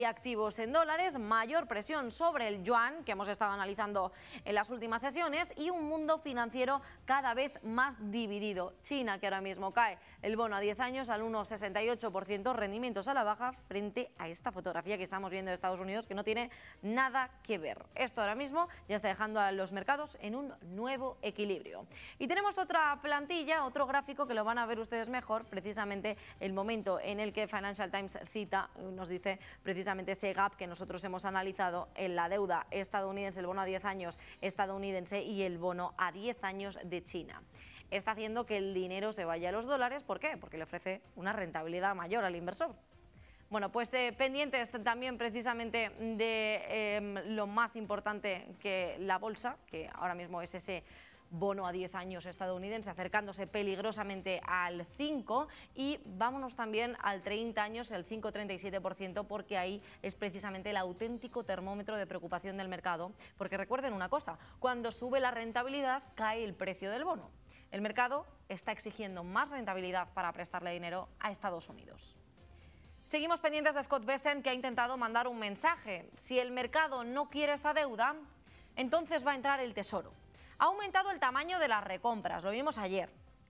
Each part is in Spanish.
y activos en dólares, mayor presión sobre el yuan, que hemos estado analizando en las últimas sesiones, y un mundo financiero cada vez más dividido. China, que ahora mismo cae el bono a 10 años al 1,68%, rendimientos a la baja frente a esta fotografía que estamos viendo de Estados Unidos, que no tiene nada que ver. Esto ahora mismo ya está dejando a los mercados en un nuevo equilibrio. Y tenemos otra plantilla, otro gráfico que lo van a ver ustedes mejor, precisamente el momento en el que Financial Times cita, nos dice precisamente ese gap que nosotros hemos analizado en la deuda estadounidense, el bono a 10 años estadounidense y el bono a 10 años de China. Está haciendo que el dinero se vaya a los dólares. ¿Por qué? Porque le ofrece una rentabilidad mayor al inversor. Bueno, pues pendientes también precisamente de lo más importante que la bolsa, que ahora mismo es ese bono a 10 años estadounidense acercándose peligrosamente al 5, y vámonos también al 30 años, el 5,37%, porque ahí es precisamente el auténtico termómetro de preocupación del mercado, porque recuerden una cosa, cuando sube la rentabilidad cae el precio del bono. El mercado está exigiendo más rentabilidad para prestarle dinero a Estados Unidos. Seguimos pendientes de Scott Bessent, que ha intentado mandar un mensaje. Si el mercado no quiere esta deuda, entonces va a entrar el Tesoro. Ha aumentado el tamaño de las recompras, lo vimos ayer.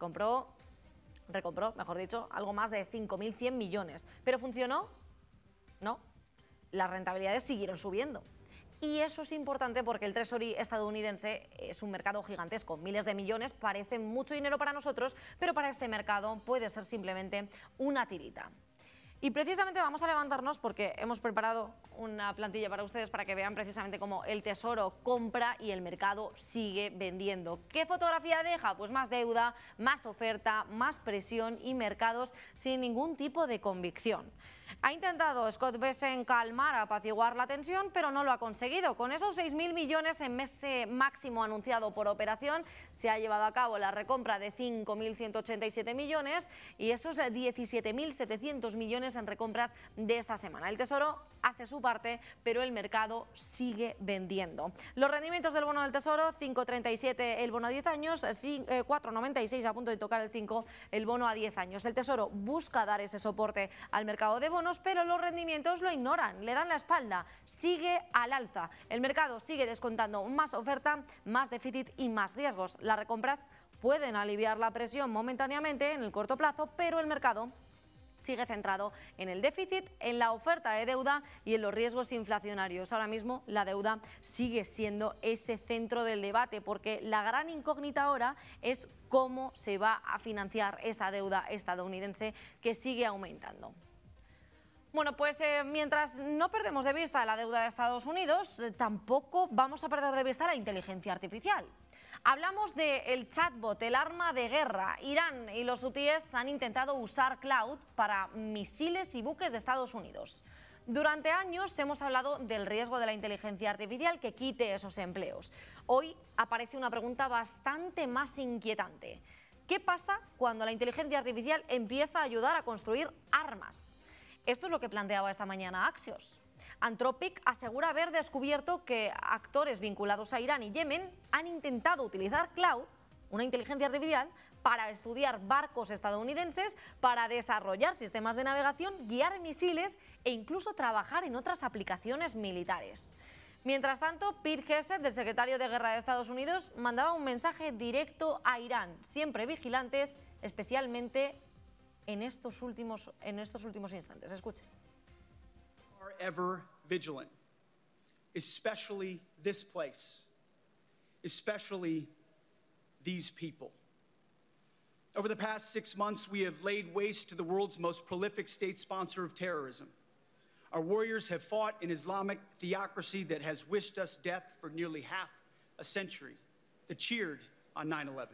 Recompró, mejor dicho, algo más de 5.100 millones. ¿Pero funcionó? No. Las rentabilidades siguieron subiendo. Y eso es importante porque el Treasury estadounidense es un mercado gigantesco. Miles de millones parecen mucho dinero para nosotros, pero para este mercado puede ser simplemente una tirita. Y precisamente vamos a levantarnos porque hemos preparado una plantilla para ustedes para que vean precisamente cómo el Tesoro compra y el mercado sigue vendiendo. ¿Qué fotografía deja? Pues más deuda, más oferta, más presión y mercados sin ningún tipo de convicción. Ha intentado Scott Bessent calmar, apaciguar la tensión, pero no lo ha conseguido. Con esos 6.000 millones en mes máximo anunciado por operación, se ha llevado a cabo la recompra de 5.187 millones y esos 17.700 millones en recompras de esta semana. El Tesoro hace su parte, pero el mercado sigue vendiendo. Los rendimientos del bono del Tesoro, 5,37 el bono a 10 años, 4,96 a punto de tocar el 5 el bono a 10 años. El Tesoro busca dar ese soporte al mercado de bonos, pero los rendimientos lo ignoran, le dan la espalda, sigue al alza. El mercado sigue descontando más oferta, más déficit y más riesgos. Las recompras pueden aliviar la presión momentáneamente en el corto plazo, pero el mercado sigue centrado en el déficit, en la oferta de deuda y en los riesgos inflacionarios. Ahora mismo la deuda sigue siendo ese centro del debate, porque la gran incógnita ahora es cómo se va a financiar esa deuda estadounidense que sigue aumentando. Bueno, pues mientras no perdemos de vista la deuda de Estados Unidos, tampoco vamos a perder de vista la inteligencia artificial. Hablamos del chatbot, el arma de guerra. Irán y los hutíes han intentado usar cloud para misiles y buques de Estados Unidos. Durante años hemos hablado del riesgo de la inteligencia artificial que quite esos empleos. Hoy aparece una pregunta bastante más inquietante. ¿Qué pasa cuando la inteligencia artificial empieza a ayudar a construir armas? Esto es lo que planteaba esta mañana Axios. Anthropic asegura haber descubierto que actores vinculados a Irán y Yemen han intentado utilizar cloud, una inteligencia artificial, para estudiar barcos estadounidenses, para desarrollar sistemas de navegación, guiar misiles e incluso trabajar en otras aplicaciones militares. Mientras tanto, Pete Hegseth, del secretario de Guerra de Estados Unidos, mandaba un mensaje directo a Irán, siempre vigilantes, especialmente en estos últimos instantes. Escuchen. Are ever vigilant, especially this place, especially these people. Over the past 6 months, we have laid waste to the world's most prolific state sponsor of terrorism. Our warriors have fought an Islamic theocracy that has wished us death for nearly half a century, that cheered on 9/11.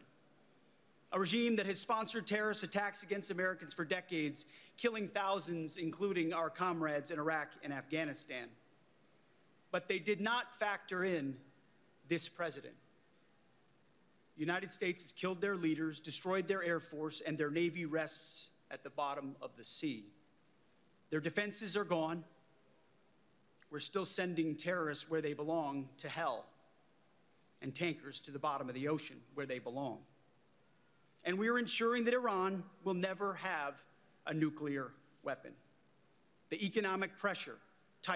A regime that has sponsored terrorist attacks against Americans for decades, killing thousands, including our comrades in Iraq and Afghanistan. But they did not factor in this president. The United States has killed their leaders, destroyed their Air Force, and their Navy rests at the bottom of the sea. Their defenses are gone. We're still sending terrorists where they belong, to hell, and tankers to the bottom of the ocean where they belong. And we are ensuring that Iran will never have a nuclear weapon. The economic pressure